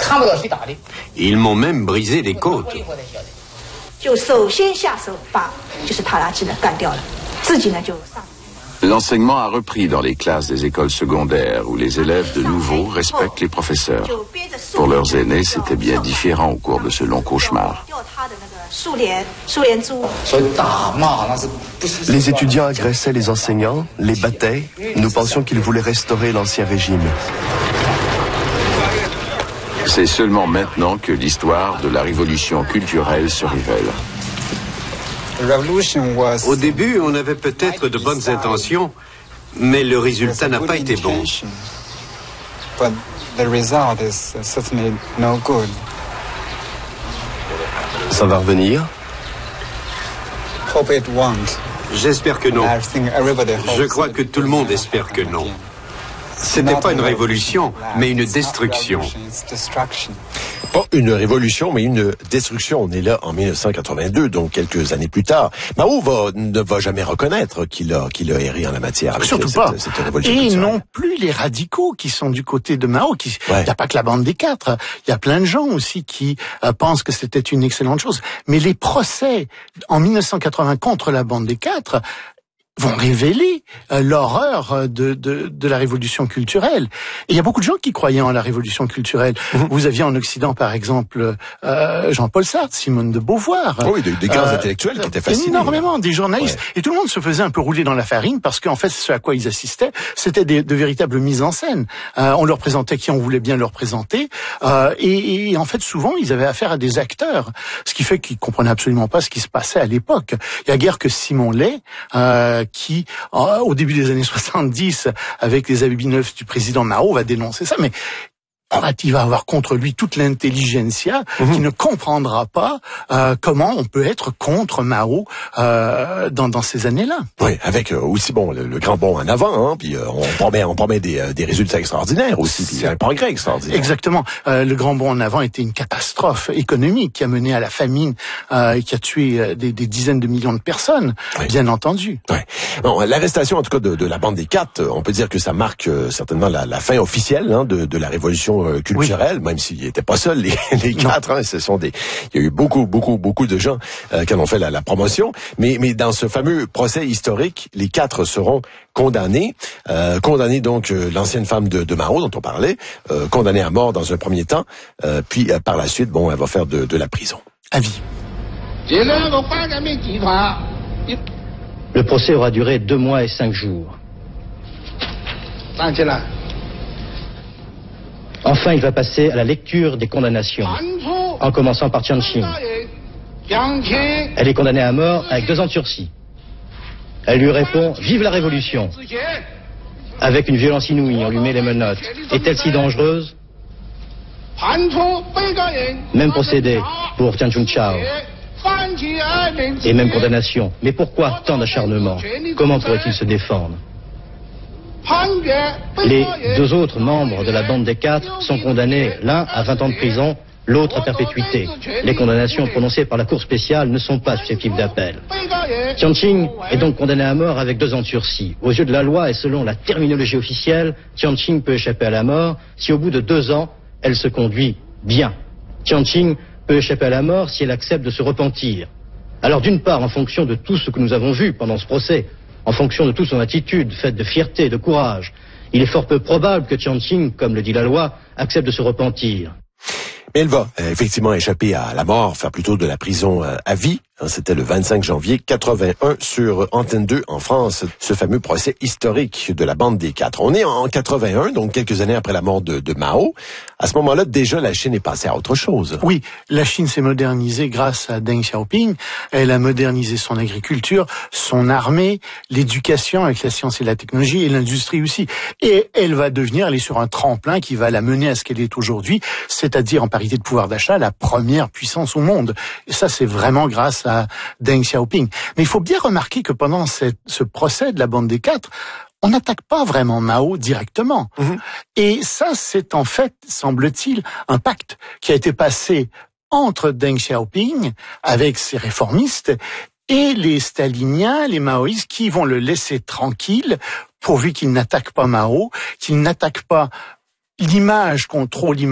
Ils m'ont même brisé les côtes. L'enseignement a repris dans les classes des écoles secondaires où les élèves de nouveau respectent les professeurs. Pour leurs aînés, c'était bien différent au cours de ce long cauchemar. Les étudiants agressaient les enseignants, les battaient. Nous pensions qu'ils voulaient restaurer l'ancien régime. C'est seulement maintenant que l'histoire de la révolution culturelle se révèle. Au début, on avait peut-être de bonnes intentions, mais le résultat n'a pas été bon. Ça va revenir? J'espère que non. Je crois que tout le monde espère que non. C'était pas une révolution, mais une destruction. Pas une révolution, mais une destruction. On est là en 1982, donc quelques années plus tard. Mao ne va jamais reconnaître qu'il a erré en la matière. Avec Surtout pas. Cette révolution Et culturelle. non plus les radicaux qui sont du côté de Mao. Il n'y a pas que la bande des quatre. Il y a plein de gens aussi qui pensent que c'était une excellente chose. Mais les procès en 1980 contre la bande des quatre vont révéler l'horreur de la révolution culturelle. Et il y a beaucoup de gens qui croyaient en la révolution culturelle. Vous aviez en Occident, par exemple, Jean-Paul Sartre, Simone de Beauvoir. Oui, des grands intellectuels qui étaient fascinés. Énormément, des journalistes. Ouais. Et tout le monde se faisait un peu rouler dans la farine parce qu'en fait, ce à quoi ils assistaient, c'était de véritables mises en scène. On leur présentait qui on voulait bien leur présenter. Et en fait, souvent, ils avaient affaire à des acteurs. Ce qui fait qu'ils comprenaient absolument pas ce qui se passait à l'époque. Il y a guère que Simon Lay, qui, au début des années 70, avec les habits neufs du président Mao, va dénoncer ça, mais en fait, il va avoir contre lui toute l'intelligentsia qui ne comprendra pas comment on peut être contre Mao dans ces années-là. Oui, avec aussi le grand bond en avant, hein, puis on promet des résultats extraordinaires aussi, puis un progrès extraordinaire. Exactement. Le grand bond en avant était une catastrophe économique qui a mené à la famine et qui a tué des dizaines de millions de personnes, bien entendu. Oui. Bon, l'arrestation en tout cas de la bande des quatre, on peut dire que ça marque certainement la fin officielle de la révolution culturelle, même s'ils n'étaient pas seuls les quatre. Hein, il y a eu beaucoup de gens qui en ont fait la promotion. Mais dans ce fameux procès historique, les quatre seront condamnés. Condamnés donc l'ancienne femme de Mao dont on parlait, condamnée à mort dans un premier temps, puis par la suite, elle va faire de la prison. À vie. Le procès aura duré 2 mois et 5 jours. Enfin, il va passer à la lecture des condamnations, en commençant par Jiang Qing. Elle est condamnée à mort avec 2 ans de sursis. Elle lui répond « Vive la Révolution !» avec une violence inouïe, on lui met les menottes. Est-elle si dangereuse? Même procédé pour Tian Chun-Chao. Et même condamnation. Mais pourquoi tant d'acharnement? Comment pourrait-il se défendre? Les 2 autres membres de la bande des 4 sont condamnés, l'un à 20 ans de prison, l'autre à perpétuité. Les condamnations prononcées par la Cour spéciale ne sont pas susceptibles d'appel. Jiang Qing est donc condamné à mort avec 2 ans de sursis. Aux yeux de la loi et selon la terminologie officielle, Jiang Qing peut échapper à la mort si au bout de 2 ans, elle se conduit bien. Jiang Qing peut échapper à la mort si elle accepte de se repentir. Alors d'une part, en fonction de tout ce que nous avons vu pendant ce procès, en fonction de toute son attitude faite de fierté, de courage, il est fort peu probable que Jiang Qing, comme le dit la loi, accepte de se repentir. Mais elle va effectivement échapper à la mort, faire plutôt de la prison à vie. C'était le 25 janvier 81 sur Antenne 2 en France, ce fameux procès historique de la bande des 4. On est en 81, donc quelques années après la mort de Mao. À ce moment-là, déjà, la Chine est passée à autre chose. Oui, la Chine s'est modernisée grâce à Deng Xiaoping. Elle a modernisé son agriculture, son armée, l'éducation avec la science et la technologie et l'industrie aussi. Et elle va devenir, elle est sur un tremplin qui va la mener à ce qu'elle est aujourd'hui, c'est-à-dire en parité de pouvoir d'achat, la première puissance au monde. Et ça, c'est vraiment grâce à Deng Xiaoping. Mais il faut bien remarquer que pendant ce procès de la bande des 4, on n'attaque pas vraiment Mao directement. Et ça, c'est en fait, semble-t-il, un pacte qui a été passé entre Deng Xiaoping, avec ses réformistes, et les staliniens, les maoïstes, qui vont le laisser tranquille, pourvu qu'il n'attaque pas Mao, qu'il n'attaque pas l'image, contrôle l'image